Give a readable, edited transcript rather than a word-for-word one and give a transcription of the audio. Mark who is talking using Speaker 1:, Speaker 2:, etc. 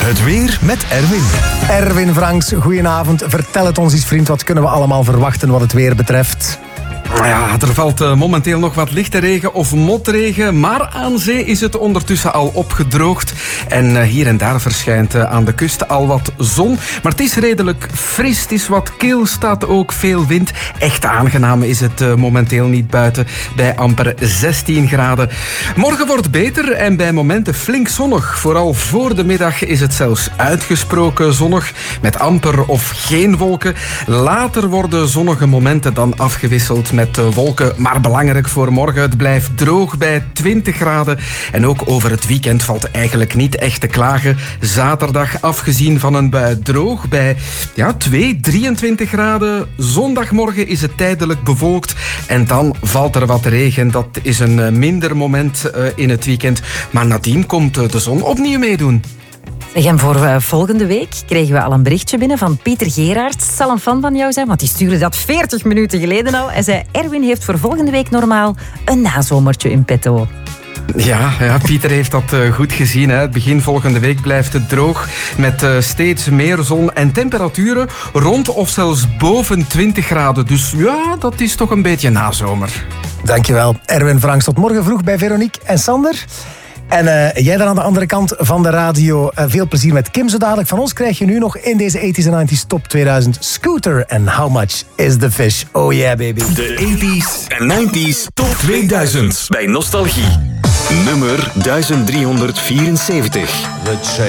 Speaker 1: Het weer met Erwin.
Speaker 2: Erwin Franks, goedenavond. Vertel het ons eens, vriend. Wat kunnen we allemaal verwachten wat het weer betreft?
Speaker 3: Ja, er valt momenteel nog wat lichte regen of motregen, maar aan zee is het ondertussen al opgedroogd. En hier en daar verschijnt aan de kust al wat zon. Maar het is redelijk fris, het is wat kil, staat ook veel wind. Echt aangenaam is het momenteel niet buiten, bij amper 16 graden. Morgen wordt beter en bij momenten flink zonnig. Vooral voor de middag is het zelfs uitgesproken zonnig, met amper of geen wolken. Later worden zonnige momenten dan afgewisseld met wolken, maar belangrijk voor morgen, het blijft droog bij 20 graden. En ook over het weekend valt eigenlijk niet echt te klagen. Zaterdag, afgezien van een bui, droog bij 23 graden. Zondagmorgen is het tijdelijk bewolkt en dan valt er wat regen. Dat is een minder moment in het weekend. Maar nadien komt de zon opnieuw meedoen.
Speaker 4: En voor volgende week kregen we al een berichtje binnen van Pieter Gerards. Het zal een fan van jou zijn, want die stuurde dat 40 minuten geleden al. Hij zei, Erwin heeft voor volgende week normaal een nazomertje in petto.
Speaker 3: Ja, Pieter heeft dat goed gezien. Hè. Begin volgende week blijft het droog met steeds meer zon en temperaturen rond of zelfs boven 20 graden. Dus ja, dat is toch een beetje nazomer.
Speaker 2: Dankjewel, Erwin Franks. Tot morgen vroeg bij Veronique en Sander. En jij dan aan de andere kant van de radio. Veel plezier met Kim zo dadelijk. Van ons krijg je nu nog in deze 80s en 90s Top 2000 Scooter. En How Much Is The Fish? Oh yeah, baby.
Speaker 1: De 80s en 90s Top 2000 bij Nostalgie. Nummer 1374.